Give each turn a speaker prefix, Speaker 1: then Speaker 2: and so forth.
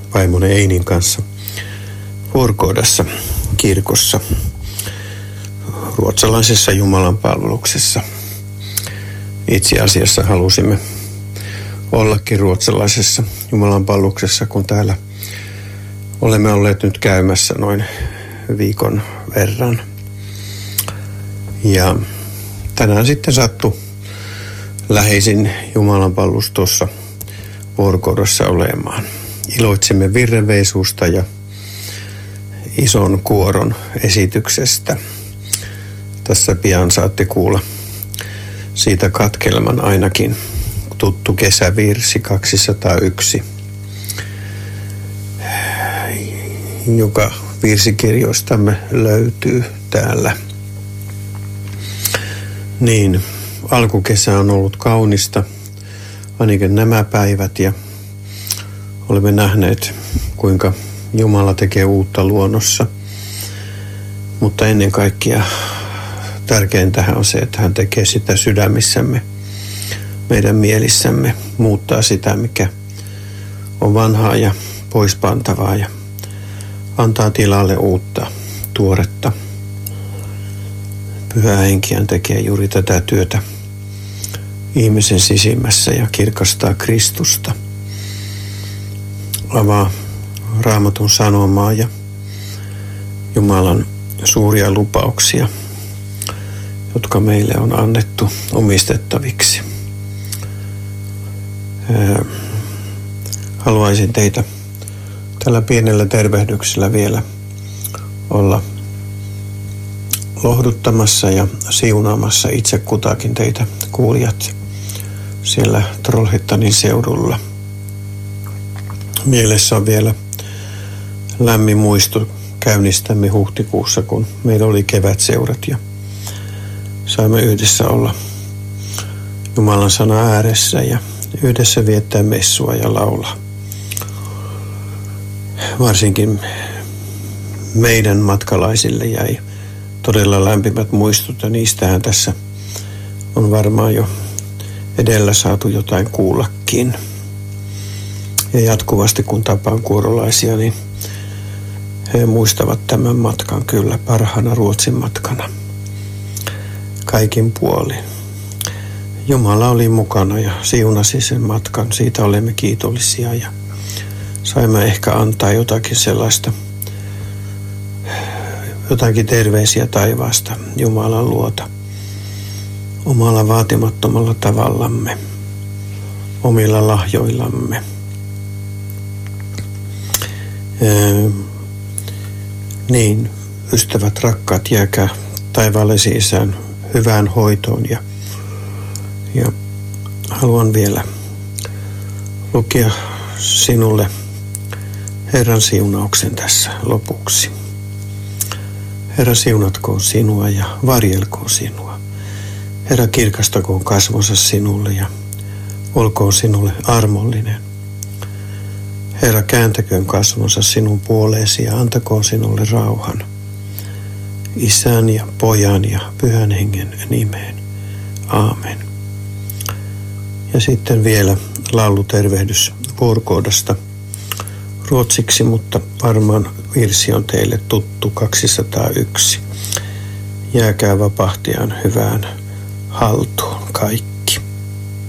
Speaker 1: vaimoni Einin kanssa Vuorkodassa kirkossa, ruotsalaisessa jumalanpalveluksessa. Itse asiassa halusimme ollakin ruotsalaisessa jumalanpalveluksessa, kun täällä olemme olleet nyt käymässä noin viikon verran. Ja tänään sitten sattui läheisin jumalanpalvelus tuossa Vuorkodassa olemaan. Iloitsimme virrenveisusta ja ison kuoron esityksestä. Tässä pian saatte kuulla siitä katkelman, ainakin tuttu kesävirsi 201, joka virsikirjoistamme löytyy täällä. Niin, alkukesä on ollut kaunista, ainakin nämä päivät, ja olemme nähneet, kuinka Jumala tekee uutta luonnossa. Mutta ennen kaikkea tärkeintähän on se, että hän tekee sitä sydämissämme, meidän mielissämme, muuttaa sitä, mikä on vanhaa ja poispantavaa, ja antaa tilalle uutta, tuoretta. Pyhä Henkihän tekee juuri tätä työtä ihmisen sisimmässä ja kirkastaa Kristusta. Avaa Raamatun sanomaa ja Jumalan suuria lupauksia, jotka meille on annettu omistettaviksi. Haluaisin teitä tällä pienellä tervehdyksellä vielä olla lohduttamassa ja siunaamassa itse kutakin teitä kuulijat siellä Trollhättanin seudulla. Mielessä on vielä lämmin muisto käynnistämme huhtikuussa, kun meillä oli kevätseurat ja saimme yhdessä olla Jumalan sana ääressä ja yhdessä viettää messua ja laulaa. Varsinkin meidän matkalaisille jäi todella lämpimät muistut, ja niistähän tässä on varmaan jo edellä saatu jotain kuullakin. Ja jatkuvasti kun tapaan kuorolaisia, niin he muistavat tämän matkan kyllä parhaana Ruotsin matkana. Kaikin puolin. Jumala oli mukana ja siunasi sen matkan. Siitä olemme kiitollisia ja saimme ehkä antaa jotakin sellaista, jotakin terveisiä taivaasta Jumalan luota omalla vaatimattomalla tavallamme, omilla lahjoillamme. Niin, ystävät rakkaat, jääkää taivaallisen Isän hyvään hoitoon ja haluan vielä lukea sinulle Herran siunauksen tässä lopuksi. Herra, siunatkoon sinua ja varjelkoon sinua. Herra, kirkastakoon kasvonsa sinulle ja olkoon sinulle armollinen. Herra, kääntäköön kasvonsa sinun puoleesi ja antakoon sinulle rauhan. Isän ja Pojan ja Pyhän Hengen nimeen. Aamen. Ja sitten vielä laulutervehdys Vuorkodasta ruotsiksi, mutta varmaan virsi on teille tuttu 201. Jääkää vapahtajan hyvään haltuun kaikki.